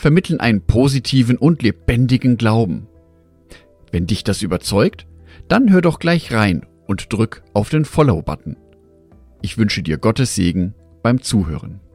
vermitteln einen positiven und lebendigen Glauben. Wenn dich das überzeugt, dann hör doch gleich rein und drück auf den Follow-Button. Ich wünsche dir Gottes Segen beim Zuhören.